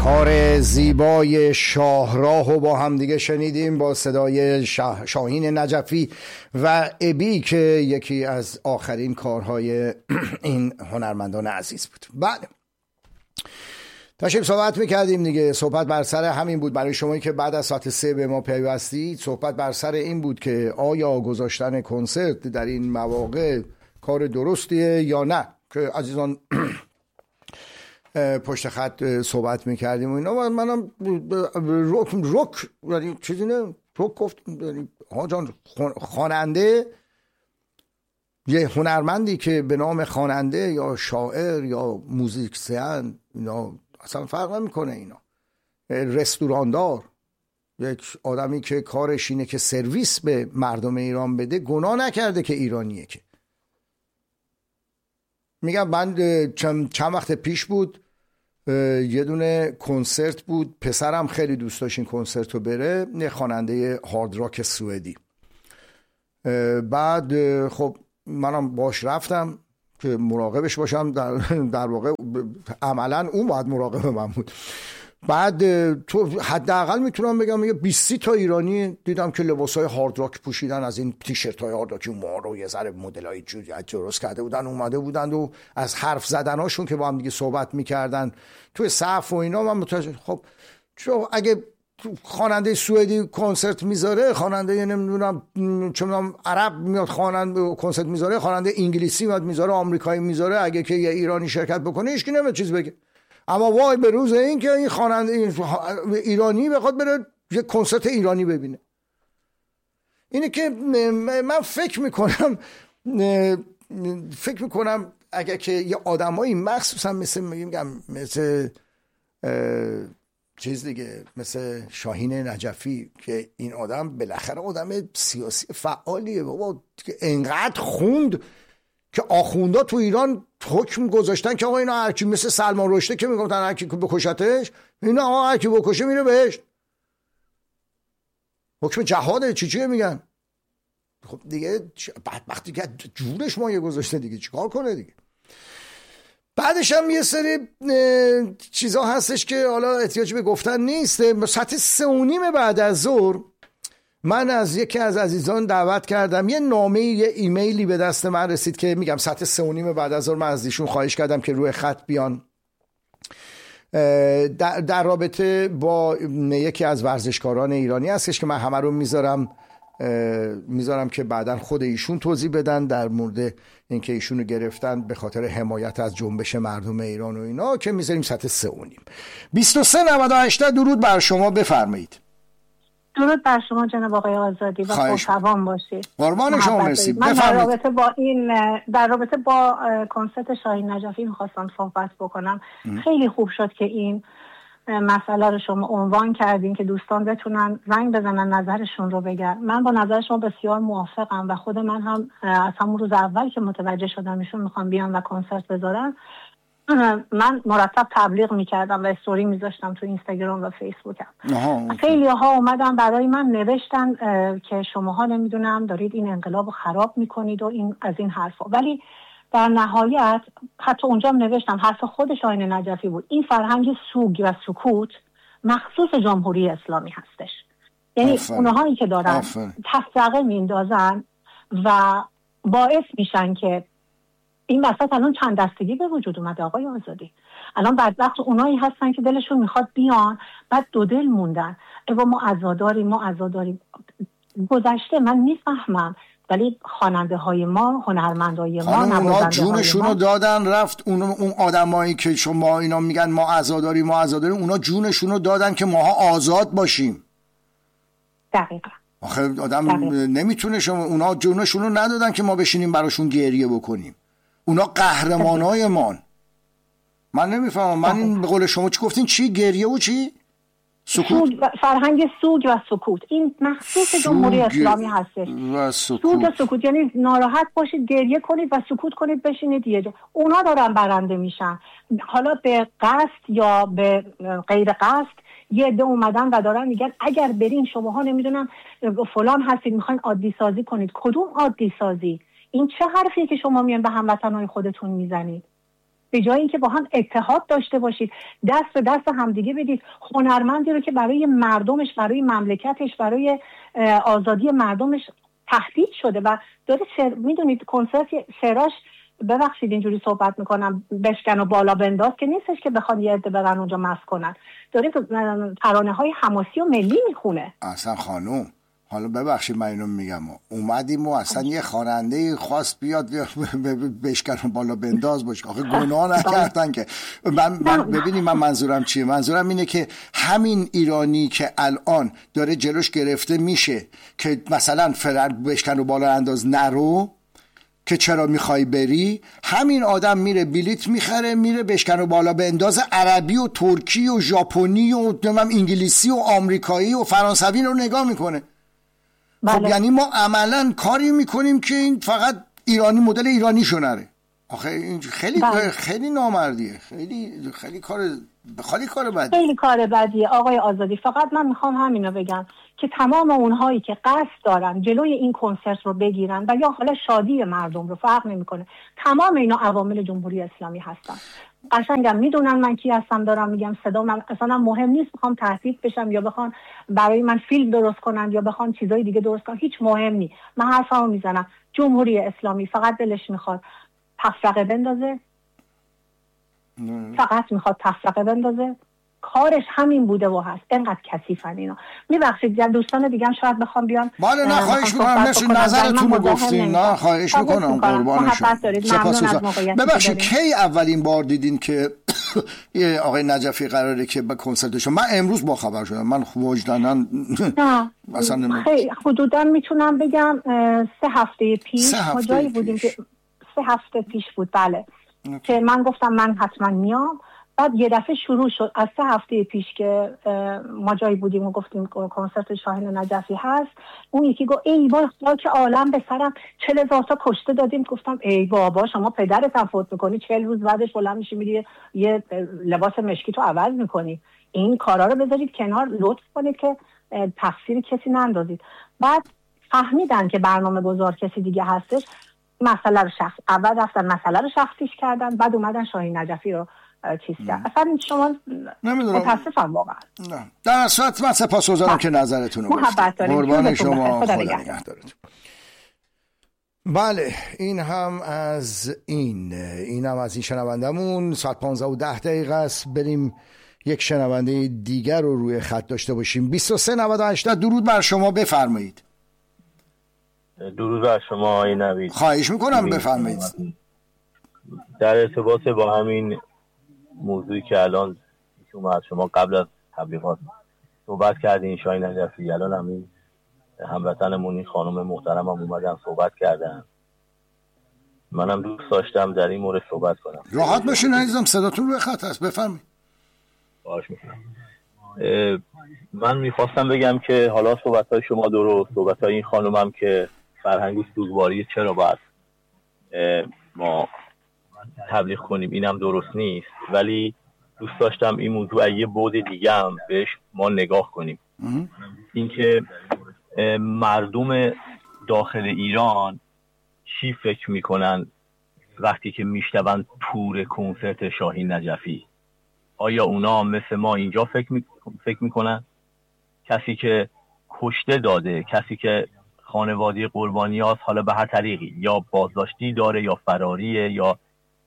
کار زیبای شاهراه رو با هم دیگه شنیدیم با صدای شاهین نجفی و ابی که یکی از آخرین کارهای این هنرمندان عزیز بود. بله داشتیم صحبت میکردیم دیگه، صحبت بر سر همین بود. برای شمایی که بعد از ساعت 3 به ما پیوستید، صحبت بر سر این بود که آیا گذاشتن کنسرت در این مواقع کار درستیه یا نه، که عزیزان پشت خط صحبت میکردیم و اینا. و منم رک یعنی چیزی نه رک گفتم، یعنی ها جان خواننده، یه هنرمندی که به نام خواننده یا شاعر یا موزیسین اینا اصلا فرق نمیکنه، اینا رستوراندار، یک آدمی که کارش اینه که سرویس به مردم ایران بده، گناه نکرده که ایرانیه. که میگم من چند وقت پیش بود یه دونه کنسرت بود، پسرم خیلی دوست داشت این کنسرت رو بره، یه خواننده هارد راک سوئدی. بعد خب منم باش رفتم که مراقبش باشم، در واقع عملا اون باید مراقب من بود. بعد تو حداقل میتونم بگم یه 20 تا ایرانی دیدم که لباسای هارد راک پوشیدن، از این تیشرت های هارد راکی ما رو یه ذره مدلای درست کرده بودن، اومده بودن و از حرف زدناشون که با هم دیگه صحبت میکردن توی صف و اینا من متوجه، خب چون اگه خواننده سوئدی کنسرت میذاره، خواننده نمیدونم چون عرب میاد خواننده کنسرت میذاره، خواننده انگلیسی میاد میذاره، آمریکایی میذاره، اگه که یه ایرانی شرکت بکنه هیچ کی نمیاد چیز بگه. اما وای به روز این که این خواننده ایرانی بخواد بره یه کنسرت ایرانی ببینه. اینه که من فکر میکنم اگه که یه آدمایی مخصوصا مثل چیز دیگه، مثل شاهین نجفی، که این آدم بالاخره آدم سیاسی فعالیه بابا، که انقدر خوند که آخوندا تو ایران حکم گذاشتن که آقا اینا هرکی، مثل سلمان رشده که میگفتن هرکی بکشتش، اینا آقا هرکی بکشه میره بهشت، حکم جهاده، چیه میگن. خب دیگه بدبختی که جورش مایه گذاشته دیگه، چیکار کنه دیگه. بعدش هم یه سری چیزا هستش که حالا احتیاج به گفتن نیست. ساعت 3:30 بعد از ظهر من از یکی از عزیزان دعوت کردم، یه نامه، یه ایمیلی به دست من رسید که میگم ساعت 3:30 بعد از ظهر من از ایشون خواهش کردم که روی خط بیان در رابطه با یکی از ورزشکاران ایرانی هستش که من همه رو میذارم که بعداً خود ایشون توضیح بدن در مورد اینکه ایشونو گرفتن به خاطر حمایت از جنبش مردم ایران و اینا، که میذاریم ساعت 3:30. 2398 درود بر شما، بفرمایید. درود بر شما جناب آقای آزادی و خوش‌توان باشید. قربان شما، مرسی. من در رابطه با کنسرت شاهین نجفی می‌خواستم صحبت بکنم. خیلی خوب شد که این مسئله رو شما عنوان کردین که دوستان بتونن زنگ بزنن نظرشون رو بگن. من با نظر شما بسیار موافقم و خود من هم از همون روز اول که متوجه شدم ایشون میخوام بیان و کنسرت بذارن، من مرتب تبلیغ میکردم و استوری میذاشتم تو اینستاگرام و فیسبوکم. خیلی ها اومدن برای من نوشتن که شماها نمیدونم دارید این انقلاب رو خراب میکنید و از این حرفا، ولی در نهایت حتی اونجا نوشتم، حرف خود شاهین نجفی بود، این فرهنگ سوگ و سکوت مخصوص جمهوری اسلامی هستش. یعنی اونهایی که دارن تفرقه میندازن و باعث میشن که این وسط الان چند دستگی به وجود اومده آقای آزادی. الان بدبخت اونایی هستن که دلشون میخواد بیان، بعد دو دل موندن، ما عزاداریم. گذشته من میفهمم، ولی خواننده های ما، هنرمندای ما، اونا جونشون رو دادن رفت. اون آدمایی که شما اینا میگن ما عزاداریم، اونا جونشون رو دادن که ماها آزاد باشیم. دقیقا. آخه آدم نمیتونه، اونا جونشون رو ندادن که ما بشینیم براشون گریه بکنیم. اونا قهرمانای مان. من نمیفهمم، من این به قول شما چی گفتین؟ چی گریه و چی؟ سکوت. فرهنگ سوگ و سکوت، این مخصوص جمهوری اسلامی هستش. سوگ و سکوت یعنی ناراحت باشید، گریه کنید و سکوت کنید، بشینید یه جا. اونا دارن برنده میشن، حالا به قصد یا به غیر قصد. یه عده اومدن و دارن میگن اگر برین شماها نمیدونم فلان هستید میخواین عادی سازی کنید. کدوم عادی سازی؟ این چه حرفیه که شما میان به هموطنهای خودتون میزنید؟ به جای اینکه با هم اتحاد داشته باشید، دست به دست همدیگه بدید، هنرمندی رو که برای مردمش، برای مملکتش، برای آزادی مردمش تهدید شده و داره میدونید کنسرت شعراش، ببخشید اینجوری صحبت میکنم، بشکن و بالا بنداز که نیستش که بخوان یه عده برن اونجا مست کنن، داره ترانه های حماسی و ملی میخونه. اصلا خانوم حالا ببخشید من اینو میگم، اومدیم و اصلا یه خواننده خاص بیاد بشکن و بالا بنداز باشه، آخه گناه نکردن که. من ببینید من منظورم چیه؟ منظورم اینه که همین ایرانی که الان داره جلوش گرفته میشه که مثلا بشکن و بالا انداز نرو، که چرا میخوای بری، همین آدم میره بلیت میخره میره بشکن و بالا به انداز عربی و ترکی و ژاپنی و انگلیسی و آمریکایی و فرانسوی رو نگاه میکنه. بله. خب یعنی ما عملا کاری میکنیم که این فقط ایرانی مدل ایرانی شو نره. آخه این خیلی بله. خیلی نامردیه، خیلی کار بدیه. خیلی کار بدیه آقای آزادی. فقط من میخوام همینو بگم که تمام اونهایی که قصد دارن جلوی این کنسرت رو بگیرن و یا حالا شادی مردم رو، فرق نمیکنه، تمام اینا عوامل جمهوری اسلامی هستن. قشنگم میدونن من کی هستم، دارم میگم صدا من اصلا مهم نیست بخوام تهدید بشم یا بخوان برای من فیلم درست کنن یا بخوان چیزای دیگه درست کنن، هیچ مهم نیست. من حرفمو میزنم، جمهوری اسلامی فقط دلش میخواد تفرقه بندازه، فقط میخواد تفرقه بندازه، کارش همین بوده و هست. اینقدر کثیفن اینا. میبخشید دوستان دیگه هم شاید بخوام بیان. بله نه خواهش میکنم، نظرتون رو گفتین. نه خواهش میکنم، قربان شما. ببخشید کی اولین بار دیدین که آقای نجفی قراره که به کنسرت شما؟ من امروز با خبر شدم، من وجداناً مثلا حدوداً میتونم بگم 3 هفته پیش ما جایی بودیم که 3 هفته پیش بود. بله که من گفتم من حتما میام. بعد یه دفعه شروع شد از 3 هفته پیش که ما جایی بودیم و گفتیم کنسرت شاهین نجفی هست. اون یکی گفت ای وای خاک عالم به سرم، 40,000 تا کشته دادیم. گفتم ای بابا شما پدرت هم فوت میکنی، 40 روز بعدش بلند میشی میری یه لباس مشکی تو عوض میکنی. این کارا رو بذارید کنار، لطف کنید که تقصیر کسی نندازید. بعد فهمیدن که برنامه گذار کسی دیگه هستش، مسئله رو اول رفتن مسئله رو شخصیش کردن، بعد اومدن شاهین نجفی رو چیز کرد. اصلا شما متاسفم واقعا. نه در اصل من سپاسگزارم که نظرتون رو گفتید. قربان شما، خدا نگهدارتون. بله این هم از این شنوندمون. ساعت 15:10 است. بریم یک شنونده دیگر رو روی خط داشته باشیم. 2398. درود بر شما، بفرمایید. درود بر شما آقای نوید. خواهش میکنم بفرمایید. در ارتباط با همین موضوعی که الان شما قبل از تبلیغات صحبت کردین، شاهین نجفی، الان همین هموطنمون این خانم محترم هم اومدن صحبت کردن. منم دوست داشتم در این مورد صحبت کنم. راحت باشین عزیزم، صداتون روی خط هست، بفرمایید. باش میکنم. من میخواستم بگم که حالا صحبت‌های شما درست، صحبت‌های این خانم هم که فرهنگ سوگواری چرا باید ما تبلیغ کنیم اینم درست نیست، ولی دوست داشتم این موضوع یه بعد دیگه هم بهش ما نگاه کنیم. اینکه مردم داخل ایران چی فکر میکنن وقتی که میشنون تور کنسرت شاهین نجفی؟ آیا اونا مثل ما اینجا فکر میکنن؟ کسی که کشته داده، کسی که خانواده قربانیاست، حالا به هر طریقی یا بازداشتی داره یا فراریه یا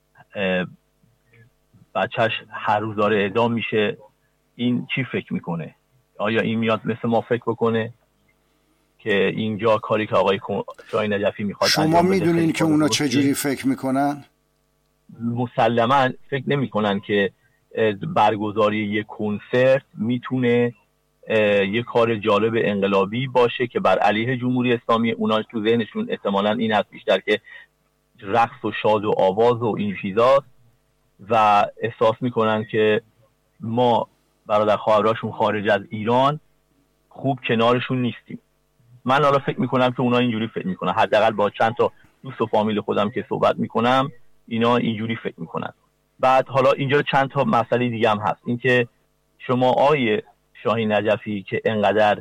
بچهش هر روز داره اعدام میشه، این چی فکر میکنه؟ آیا این میاد مثل ما فکر بکنه که اینجا کاری که آقای شاهین نجفی میخواد؟ شما میدونین که اونا چجوری فکر میکنن؟ مسلما فکر نمیکنن که برگزاری یک کنسرت میتونه یک کار جالب انقلابی باشه که بر علیه جمهوری اسلامی. اونا تو ذهنشون احتمالاً این هست بیشتر که رقص و شاد و آواز و این چیزاست و احساس میکنن که ما برادر خواهراشون خارج از ایران خوب کنارشون نیستیم. من حالا فکر میکنم که اونا اینجوری فکر میکنن، حداقل با چند تا دوست و فامیل خودم که صحبت میکنم اینا اینجوری فکر میکنن. بعد حالا اینجا چند تا مسئله دیگه هم هست. اینکه شما آقای شاهین نجفی که انقدر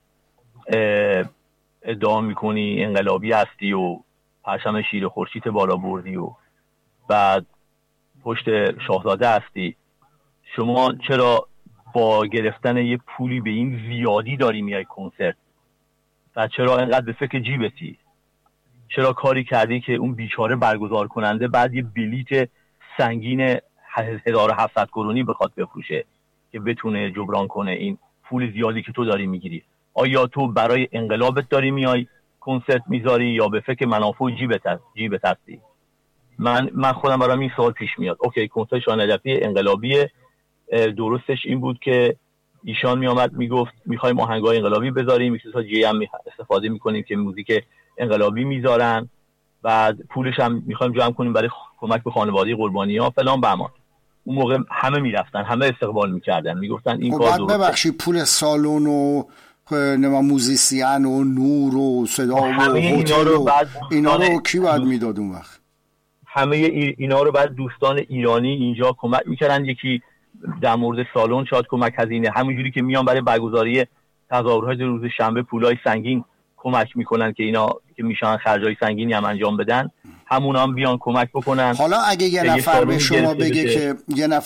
ادعا میکنی انقلابی هستی و پرچم شیر خورشید بالا بردی و بعد پشت شاهزاده هستی، شما چرا با گرفتن یه پولی به این زیادی داری میای کنسرت و چرا اینقدر به فکر جیبتی؟ چرا کاری کردی که اون بیچاره برگزار کننده بعد یه بلیت سنگین 1700 کرونی بخواد بفروشه که بتونه جبران کنه این پول زیادی که تو داری میگیری؟ آیا تو برای انقلابت داری میای کنسرت میذاری یا به فکر منافع جیبت هستی؟ من خودم برام این سوال پیش میاد. اوکی، کنسرت شاه نجفی انقلابیه، درستش این بود که ایشان میامد میگفت میخوایم آهنگای انقلابی بذاریم، میشه جی هم استفاده میکنیم که موزیک انقلابی میذارن، بعد پولش هم میخوایم جمع کنیم برای کمک به خانواده قربانی‌ها فلان بهمان. اون موقع همه میرفتن، همه استقبال میکردن، میگفتن این کار درسته. ببخشید پول سالن و موزیسین و نور و صدا و هتل و اینا رو کی باید میداد اون وقت؟ همه اینا رو بعد دوستان ایرانی اینجا کمک میکردن. یکی در مورد سالن شاید کمک هزینه، همونجوری که میان برای برگزاری تظاهرات روز شنبه پولای سنگین کمک میکنن که اینا که میشن خرجای سنگینی هم انجام بدن، همون هم بیان کمک بکنن. حالا اگه یه نفر به شما بگه که